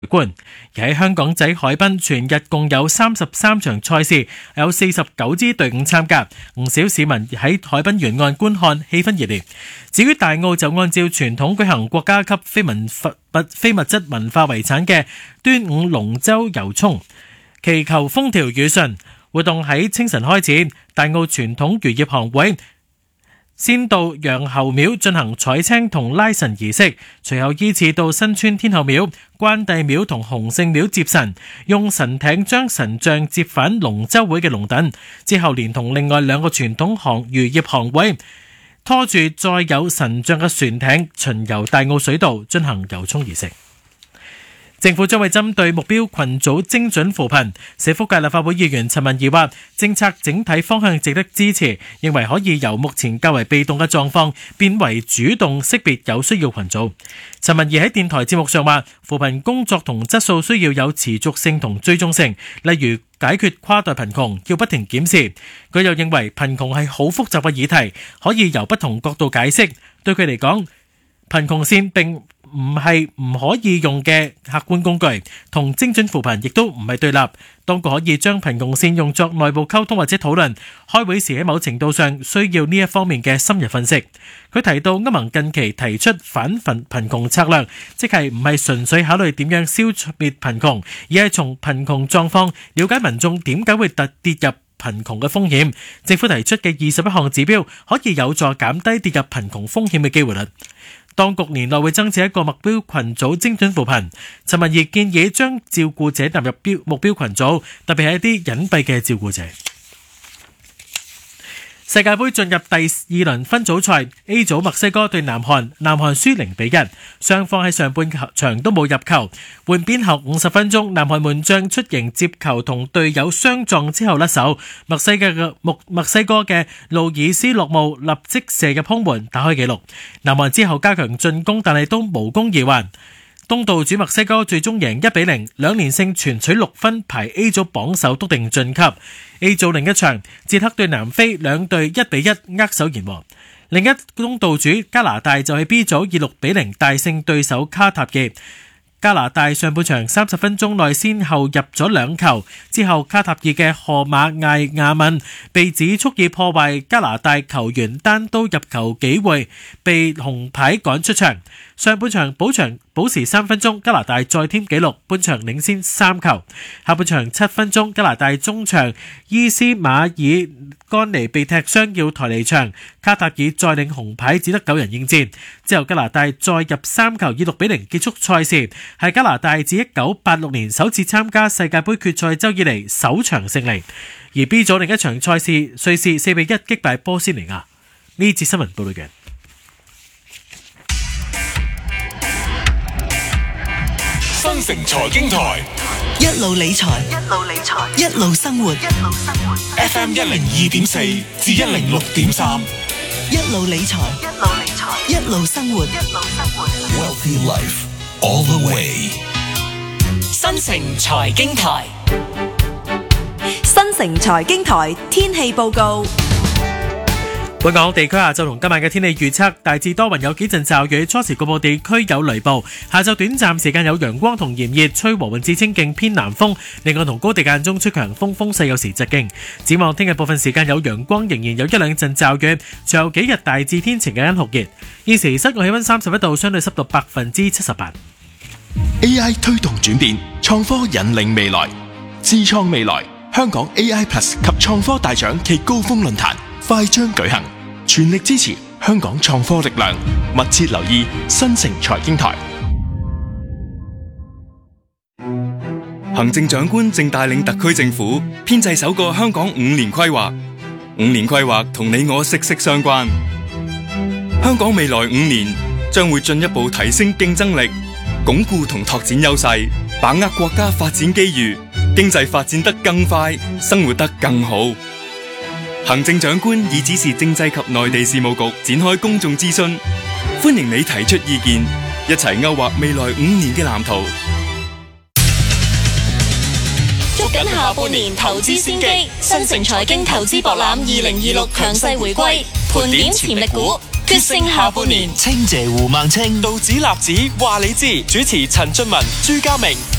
觀。而喺香港仔海濱，全日共有33場賽事，有49支隊伍參加，唔少市民喺海濱沿岸觀看，氣氛熱烈。至於大澳就按照傳統舉行國家級非物質文化遺產嘅端午龍舟遊涌，祈求風調雨順。活動喺清晨開始，大澳傳統漁業行會先到楊侯廟進行採青同拉神儀式，隨後依次到新村天后廟、關帝廟同洪聖廟接神，用神艇將神像接返龍舟會嘅龍躉，之後連同另外2個傳統漁業行會拖住載有神像嘅船艇巡遊大澳水道進行遊涌儀式。政府將會針對目標群組精準扶貧。社福界立法會議員陳文儀話，政策整體方向值得支持，認為可以由目前較為被動嘅狀況變為主動識別有需要群組。陳文儀喺電台節目上話，扶貧工作同質素需要有持續性同追蹤性，例如解決跨代貧窮要不停檢視。佢又認為貧窮係好複雜嘅議題，可以由不同角度解釋。對佢嚟講，貧窮線並唔係唔可以用嘅客觀工具，同精準扶貧亦都唔係對立。當局可以將貧窮線用作內部溝通或者討論，開會時喺某程度上需要呢一方面嘅深入分析。佢提到歐盟近期提出反貧窮策略，即係唔係純粹考慮點樣消滅貧窮，而係從貧窮狀況了解民眾點解會跌入貧窮嘅風險。政府提出嘅21項指標可以有助減低跌入貧窮風險嘅機會率。當局年內會增設一個目標群組精準扶貧。陳文儀建議將照顧者納入目標群組，特別係一啲隱蔽嘅照顧者。世界盃進入第2輪分組賽 ，A 組墨西哥對南韓，南韓輸0-1，雙方喺上半場都冇入球。換邊後50分鐘，南韓門將出迎接球同隊友相撞之後甩手，墨西哥嘅路爾斯洛姆立即射入空門打開紀錄。南韓之後加強進攻，但係都無功而還。東道主墨西哥最終贏1-0，兩連勝全取6分，排 A 組榜首篤定晉級。A 組另一場，捷克對南非，兩隊1-1握手言和。另一東道主加拿大就喺 B 組以6-0大勝對手卡塔爾。加拿大上半場30分鐘內先後入咗2球，之後卡塔爾嘅荷馬艾亞文被指蓄意破壞加拿大球員單刀入球機會，被紅牌趕出場。上半場補時3分鐘，加拿大再添紀錄，半場領先3球。下半場7分鐘，加拿大中場伊斯馬爾干尼被踢傷要抬離場，卡塔爾再領紅牌，只得9人應戰。之後加拿大再入3球，以6-0結束賽事，係加拿大自1986年首次參加世界盃決賽周以嚟首場勝利。而 B 組另一場賽事，瑞士4-1擊敗波斯尼亞。呢節新聞報道嘅。 新城財經台， 一路理財，一路生活。 FM 102.4至106.3， 一路理財，一路生活。 Wealthy Life all the way。 新城財經台，新城財經台天氣報告。 本港地區下晝同今晚嘅天氣預測，大致多雲，有幾陣驟雨，初時局部地區有雷暴。下晝短暫時間有陽光同炎熱，吹和緩至清勁偏南風。離岸同高地間中吹強風，風勢有時疾勁。展望聽日部分時間有陽光，仍然有1-2陣驟雨。隨後幾日大致天晴嘅酷熱。現時室外氣溫31度，相對濕度78%。 AI 推動轉變，創科引領未來，智創未來。香港 AI Plus 及創科大獎暨高峰論壇快將舉行，全力支持香港創科力量，密切留意新城財經台。 行政長官正帶領特區政府編製首個香港5年規劃，5年規劃同你我息息相關。香港未來5年將會進一步提升競爭力，鞏固同拓展優勢，把握國家發展機遇，經濟發展得更快，生活得更好。行政長官已指示政制及內地事務局展開公眾諮詢，歡迎你提出意見，一齊勾畫未來5年嘅藍圖。 捉緊下半年投資先機，新城財經投資博覽2026強勢回歸，盤點潛力股，決勝下半年。 清謝胡孟青， 道指立指話你知，主持陳俊文、朱家明，